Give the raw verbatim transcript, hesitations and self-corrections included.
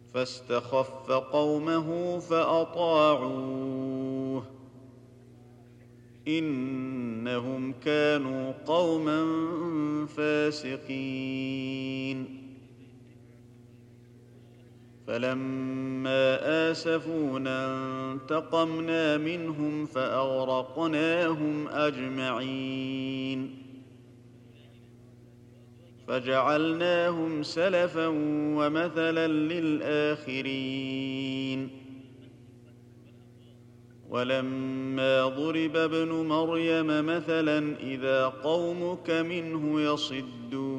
فاستخف قومه فأطاعوه إنهم كانوا قوما فاسقين فلما آسفونا انتقمنا منهم فأغرقناهم أجمعين فجعلناهم سلفا ومثلا للآخرين ولما ضرب ابن مريم مثلا إذا قومك منه يصدون